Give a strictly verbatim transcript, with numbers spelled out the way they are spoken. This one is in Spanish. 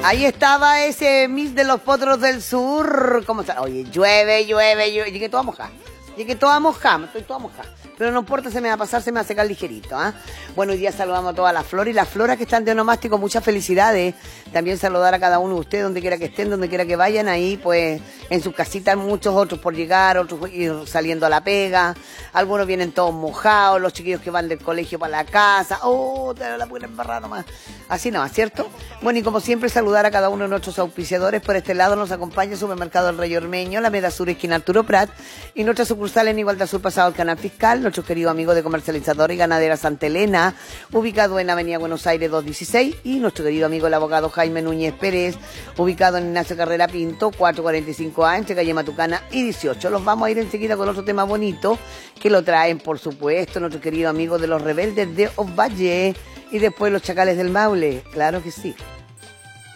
Ahí estaba ese Miss de los Potros del Sur. ¿Cómo está? Oye, llueve, llueve, llueve. Llegué toda mojada. Llegué toda mojada, estoy toda mojada. Pero no importa, se me va a pasar, se me va a secar ligerito. ¿eh? Bueno, hoy día saludamos a todas las flores y las floras que están de onomástico. Muchas felicidades. También saludar a cada uno de ustedes, donde quiera que estén, donde quiera que vayan. Ahí, pues, en sus casitas, muchos otros por llegar, otros ir saliendo a la pega. Algunos vienen todos mojados, los chiquillos que van del colegio para la casa. Oh, te la pueden embarrar nomás. Así no, ¿cierto? Bueno, y como siempre, saludar a cada uno de nuestros auspiciadores. Por este lado nos acompaña el Supermercado El Rey Ormeño, la Meda Sur, esquina Arturo Prat, y nuestra sucursal en Igualdad Sur, pasado el Canal Fiscal, nuestro querido amigo de Comercializador y Ganadera Santa Elena, ubicado en Avenida Buenos Aires doscientos dieciséis, y nuestro querido amigo el abogado Jaime Núñez Pérez, ubicado en Ignacio Carrera Pinto, cuatrocientos cuarenta y cinco A, entre calle Matucana y dieciocho. Los vamos a ir enseguida con otro tema bonito, que lo traen, por supuesto, nuestro querido amigo de los Rebeldes de Ovalle, y después los Chacales del Maule, claro que sí.